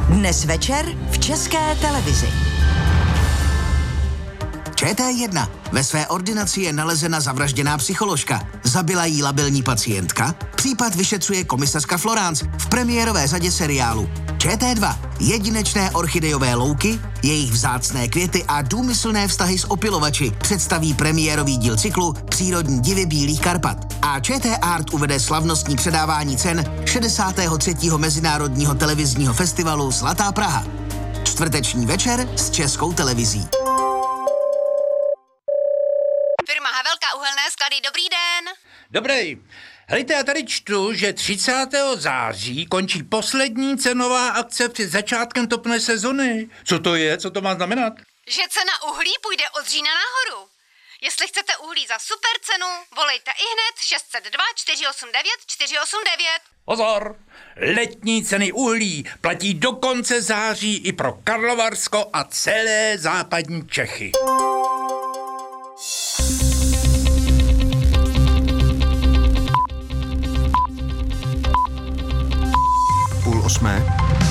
Dnes večer v České televizi. ČT1. Ve své ordinaci je nalezena zavražděná psycholožka. Zabila jí labilní pacientka? Případ vyšetřuje komisařka Florence v premiérové řadě seriálu. ČT2. Jedinečné orchidejové louky, jejich vzácné květy a důmyslné vztahy s opylovači představí premiérový díl cyklu Přírodní divy Bílých Karpat. A ČT Art uvede slavnostní předávání cen 63. Mezinárodního televizního festivalu Zlatá Praha. Čtvrteční večer s Českou televizí. Firma Havelka uhelné sklady, dobrý den. Dobrý. Hejte, já tady čtu, že 30. září končí poslední cenová akce před začátkem topné sezony. Co to je? Co to má znamenat? Že cena uhlí půjde od října nahoru. Jestli chcete uhlí za super cenu, volejte ihned 602 489 489. Pozor! Letní ceny uhlí platí do konce září i pro Karlovarsko a celé západní Čechy. Půl osmé.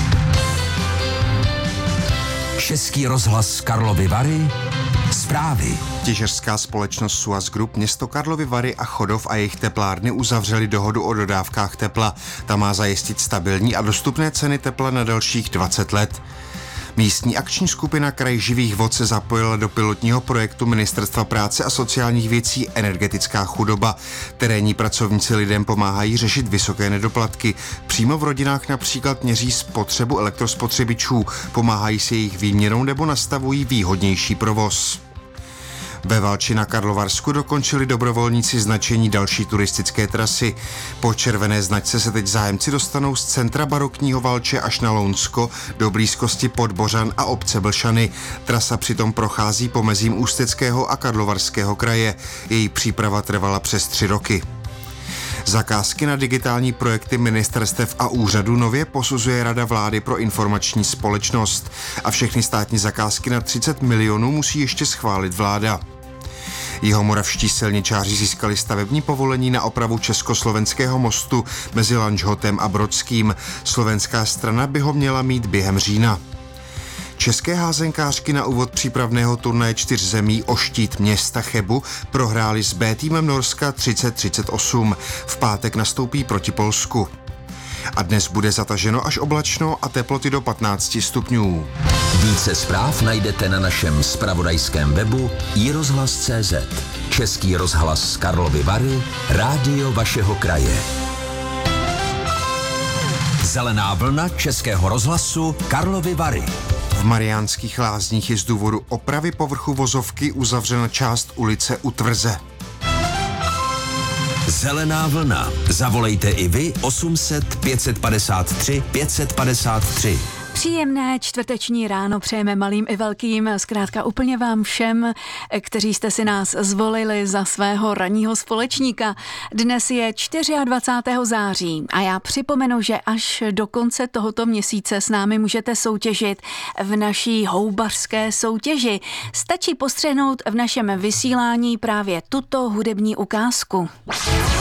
Český rozhlas Karlovy Vary. Zprávy. Těžařská společnost Suaz Group, město Karlovy Vary a Chodov a jejich teplárny uzavřeli dohodu o dodávkách tepla. Ta má zajistit stabilní a dostupné ceny tepla na dalších 20 let. Místní akční skupina Kraj živých vod se zapojila do pilotního projektu Ministerstva práce a sociálních věcí Energetická chudoba. Terénní pracovníci lidem pomáhají řešit vysoké nedoplatky. Přímo v rodinách například měří spotřebu elektrospotřebičů, pomáhají s jejich výměnou nebo nastavují výhodnější provoz. Ve Valči na Karlovarsku dokončili dobrovolníci značení další turistické trasy. Po červené značce se teď zájemci dostanou z centra barokního Valče až na Lounsko do blízkosti Podbořan a obce Blšany. Trasa přitom prochází pomezím Ústeckého a Karlovarského kraje. Její příprava trvala přes 3 roky. Zakázky na digitální projekty ministerstev a úřadů nově posuzuje Rada vlády pro informační společnost a všechny státní zakázky na 30 milionů musí ještě schválit vláda. Jihomoravští silničáři získali stavební povolení na opravu československého mostu mezi Lanžhotem a Brodským. Slovenská strana by ho měla mít během října. České házenkářky na úvod přípravného turnaje 4 zemí o štít města Chebu prohráli s B týmem Norska 30-38. V pátek nastoupí proti Polsku. A dnes bude zataženo až oblačno a teploty do 15 stupňů. Více zpráv najdete na našem zpravodajském webu iRozhlas.cz. Český rozhlas Karlovy Vary, rádio vašeho kraje. Zelená vlna Českého rozhlasu Karlovy Vary. V Mariánských Lázních je z důvodu opravy povrchu vozovky uzavřena část ulice u Tvrze. Zelená vlna. Zavolejte i vy 800 553 553. Příjemné čtvrteční ráno přejeme malým i velkým, zkrátka úplně vám všem, kteří jste si nás zvolili za svého ranního společníka. Dnes je 24. září a já připomenu, že až do konce tohoto měsíce s námi můžete soutěžit v naší houbařské soutěži. Stačí postřehnout v našem vysílání právě tuto hudební ukázku.